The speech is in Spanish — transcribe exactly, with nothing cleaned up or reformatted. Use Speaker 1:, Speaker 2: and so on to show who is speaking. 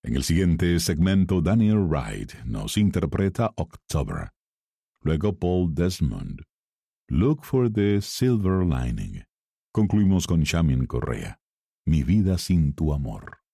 Speaker 1: En el siguiente segmento, Daniel Wright nos interpreta October. Luego Paul Desmond, Look for the Silver Lining. Concluimos con Shamin Correa, Mi vida sin tu amor.